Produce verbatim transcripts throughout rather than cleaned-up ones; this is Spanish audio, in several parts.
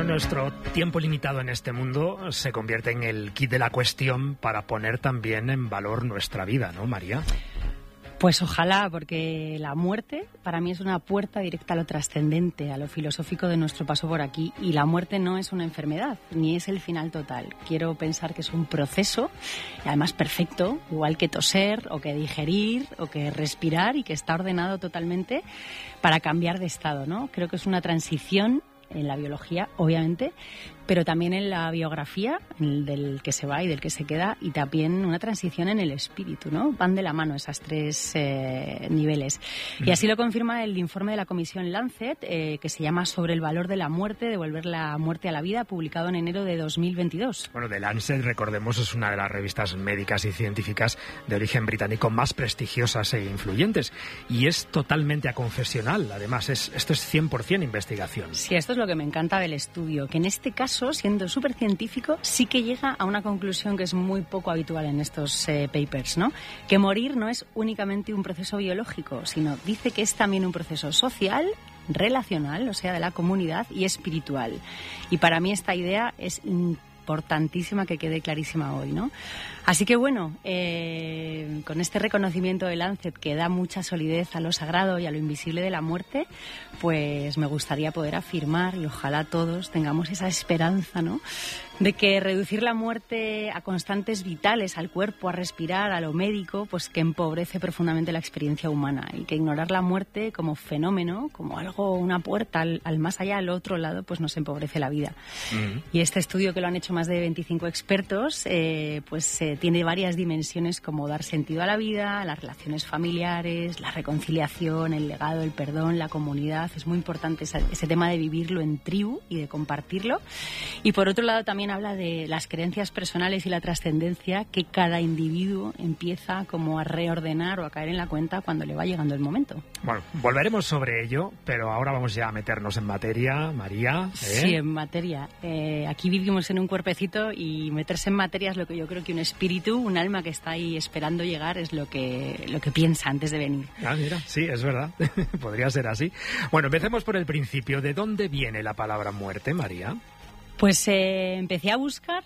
nuestro tiempo limitado en este mundo se convierte en el kit de la cuestión para poner también en valor nuestra vida, ¿no, María? Pues ojalá, porque la muerte para mí es una puerta directa a lo trascendente, a lo filosófico de nuestro paso por aquí. Y la muerte no es una enfermedad, ni es el final total. Quiero pensar que es un proceso, además perfecto, igual que toser, o que digerir, o que respirar, y que está ordenado totalmente para cambiar de estado, ¿no? Creo que es una transición en la biología, obviamente, pero también en la biografía, el del que se va y del que se queda, y también una transición en el espíritu, ¿no? Van de la mano esas tres eh, niveles. Y así lo confirma el informe de la Comisión Lancet, eh, que se llama Sobre el valor de la muerte, devolver la muerte a la vida, publicado en enero de dos mil veintidós. Bueno, The Lancet, recordemos, es una de las revistas médicas y científicas de origen británico más prestigiosas e influyentes. Y es totalmente aconfesional, además. Es, esto es cien por ciento investigación. Sí, esto es lo que me encanta del estudio, que en este caso, siendo súper científico, sí que llega a una conclusión que es muy poco habitual en estos eh, papers, ¿no? Que morir no es únicamente un proceso biológico, sino dice que es también un proceso social, relacional, o sea, de la comunidad, y espiritual. Y para mí esta idea es importantísima que quede clarísima hoy, ¿no? Así que bueno, eh, con este reconocimiento de Lancet, que da mucha solidez a lo sagrado y a lo invisible de la muerte, pues me gustaría poder afirmar, y ojalá todos tengamos esa esperanza, ¿no?, de que reducir la muerte a constantes vitales, al cuerpo, a respirar, a lo médico, pues que empobrece profundamente la experiencia humana, y que ignorar la muerte como fenómeno, como algo, una puerta al, al más allá, al otro lado, pues nos empobrece la vida. Uh-huh. Y este estudio, que lo han hecho más de veinticinco expertos, eh, pues eh, tiene varias dimensiones, como dar sentido a la vida, las relaciones familiares, la reconciliación, el legado, el perdón, la comunidad. Es muy importante ese, ese tema de vivirlo en tribu y de compartirlo. Y por otro lado también habla de las creencias personales y la trascendencia que cada individuo empieza como a reordenar o a caer en la cuenta cuando le va llegando el momento. Bueno, volveremos sobre ello, pero ahora vamos ya a meternos en materia, María. ¿eh? Sí, en materia. Eh, aquí vivimos en un cuerpecito, y meterse en materia es lo que yo creo que un espíritu, un alma que está ahí esperando llegar, es lo que, lo que piensa antes de venir. Ah, mira, sí, es verdad. Podría ser así. Bueno, empecemos por el principio. ¿De dónde viene la palabra muerte, María? Pues eh, empecé a buscar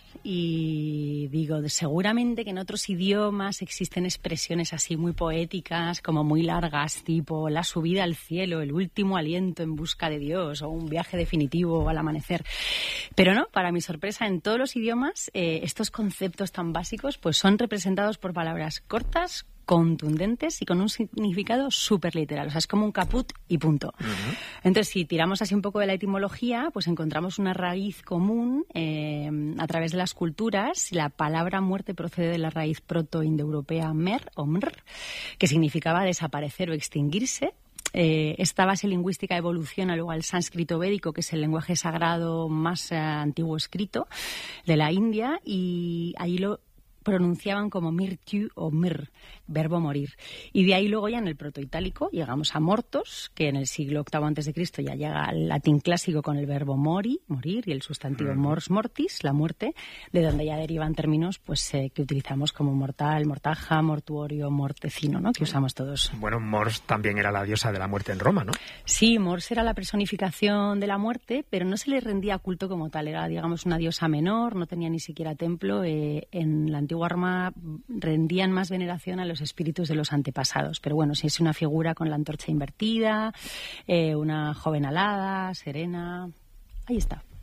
y digo, seguramente que en otros idiomas existen expresiones así muy poéticas, como muy largas, tipo la subida al cielo, el último aliento en busca de Dios, o un viaje definitivo al amanecer. Pero no, para mi sorpresa, en todos los idiomas eh, estos conceptos tan básicos pues son representados por palabras cortas, contundentes y con un significado súper literal. O sea, es como un caput y punto. Uh-huh. Entonces, si tiramos así un poco de la etimología, pues encontramos una raíz común eh, a través de las culturas. La palabra muerte procede de la raíz proto-indoeuropea mer o mr, que significaba desaparecer o extinguirse. Eh, esta base lingüística evoluciona luego al sánscrito védico, que es el lenguaje sagrado más eh, antiguo escrito de la India, y ahí lo pronunciaban como mirtu o mir, verbo morir. Y de ahí luego ya en el protoitálico llegamos a mortos, que en el siglo octavo antes de Cristo ya llega al latín clásico con el verbo mori, morir, y el sustantivo mors mortis, la muerte, de donde ya derivan términos pues eh, que utilizamos como mortal, mortaja, mortuorio, mortecino, ¿no?, que usamos todos. Bueno, Mors también era la diosa de la muerte en Roma, ¿no? Sí, Mors era la personificación de la muerte, pero no se le rendía culto como tal. Era, digamos, una diosa menor, no tenía ni siquiera templo. Eh, en la antigua Roma rendían más veneración a los espíritus de los antepasados. Pero bueno, sí es una figura con la antorcha invertida, eh, una joven alada, serena. Ahí está.